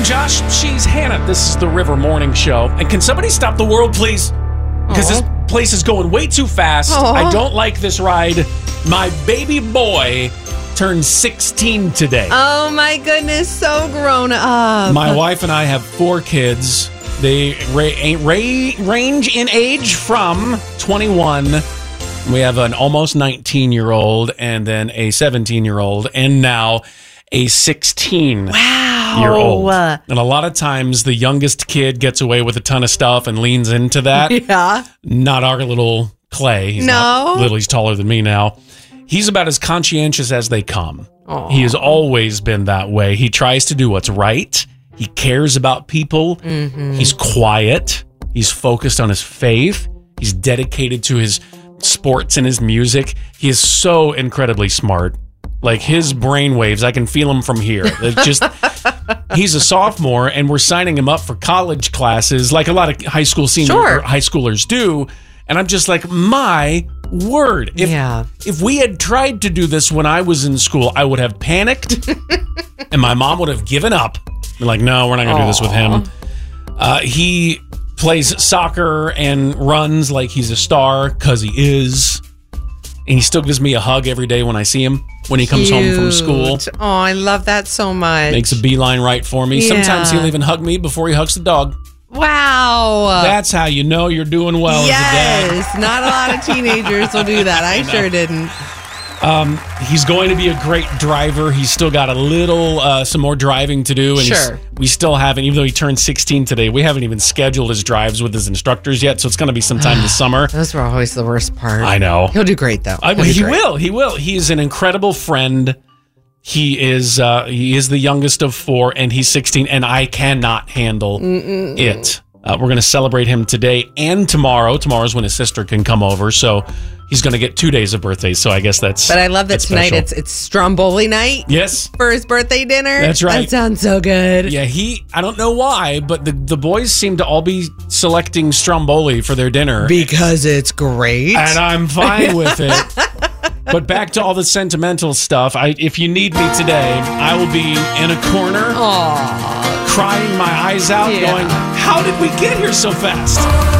I'm Josh. She's Hannah. This is the River Morning Show. And can somebody stop the world, please? Because this place is going way too fast. I don't like this ride. My baby boy turned 16 today. Oh my goodness, so grown up. My wife and I have 4 kids. They range in age from 21. We have an almost 19-year-old and then a 17-year-old and now a 16-year-old. Wow. And a lot of times the youngest kid gets away with a ton of stuff and leans into that. Yeah. Not our little Clay. He's not little. He's taller than me now. He's about as conscientious as they come. Aww. He has always been that way. He tries to do what's right. He cares about people. Mm-hmm. He's quiet. He's focused on his faith. He's dedicated to his sports and his music. He is so incredibly smart. Like his brain waves, I can feel him from here. It's just, he's a sophomore and we're signing him up for college classes like a lot of high schoolers do. And I'm just like, my word. If we had tried to do this when I was in school, I would have panicked and my mom would have given up. We're like, no, we're not going to do this with him. He plays soccer and runs like he's a star because he is. And he still gives me a hug every day when I see him when he comes home from school. Oh, I love that so much. Makes a beeline right for me. Yeah. Sometimes he'll even hug me before he hugs the dog. Wow. That's how you know you're doing well as a dad. Yes, not a lot of teenagers will do that. I sure didn't. He's going to be a great driver. He's still got a little, some more driving to do. And we still haven't, even though he turned 16 today, we haven't even scheduled his drives with his instructors yet. So it's going to be sometime this summer. Those were always the worst part. I know. He'll do great, though. He will. He's an incredible friend. He is the youngest of 4, and he's 16, and I cannot handle it. We're going to celebrate him today and tomorrow. Tomorrow's when his sister can come over, so he's going to get 2 days of birthdays. So I guess that's. But I love that tonight special. it's Stromboli night. Yes, for his birthday dinner. That's right. That sounds so good. Yeah, I don't know why, but the boys seem to all be selecting Stromboli for their dinner because it's great, and I'm fine with it. But back to all the sentimental stuff. If you need me today, I will be in a corner, crying my eyes out, going, "How did we get here so fast?"